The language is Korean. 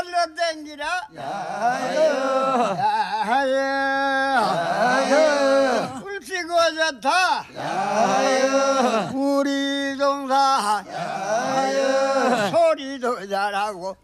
발로 댕기라. 야유 야유. 야유 울피고 좋다. 야유 우리 동사 야유 소리도 잘하고